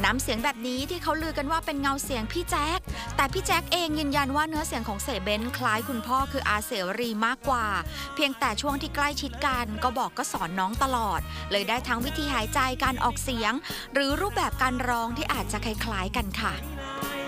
น้ำเสียงแบบนี้ที่เขาลือกันว่าเป็นเงาเสียงพี่แจ๊คแต่พี่แจ๊คเองยืนยันว่าเนื้อเสียงของเสเบ้นคล้ายคุณพ่อคืออาเสรีมากกว่าเพียงแต่ช่วงที่ใกล้ชิดกันก็บอกก็สอนน้องตลอดเลยได้ทั้งวิธีหายใจการออกเสียงหรือรูปแบบการร้องที่อาจจะคล้ายๆกันค่ะ